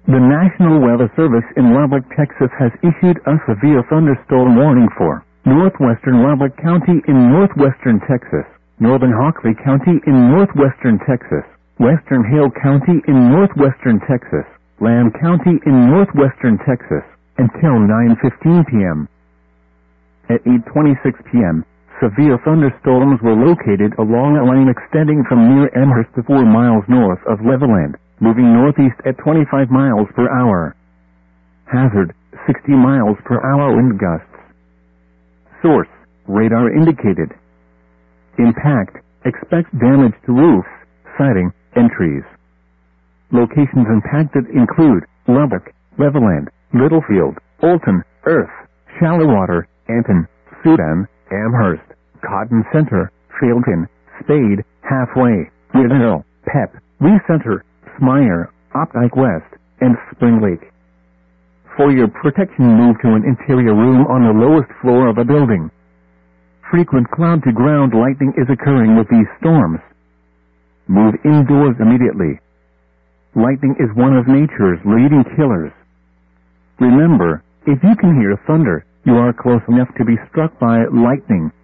The National Weather Service in Lubbock, Texas has issued a severe thunderstorm warning for northwestern Lubbock County in northwestern Texas, northern Hockley County in northwestern Texas, western Hale County in northwestern Texas, Lamb County in northwestern Texas, until 9:15 p.m. At 8:26 p.m., severe thunderstorms were located along a line extending from near Amherst to 4 miles north of Levelland, moving northeast at 25 miles per hour. Hazard, 60 miles per hour wind gusts. Source, radar indicated. Impact, expect damage to roofs, siding, and trees. Locations impacted include Lubbock, Levelland, Littlefield, Olton, Earth, Shallowater, Anton, Sudan, Amherst, Cotton Center, Fielton, Spade, Halfway, Riddell, Pep, Lee Center, Smyer, Opdyke West, and Spring Lake. For your protection, move to an interior room on the lowest floor of a building. Frequent cloud-to-ground lightning is occurring with these storms. Move indoors immediately. Lightning is one of nature's leading killers. Remember, if you can hear thunder, you are close enough to be struck by lightning.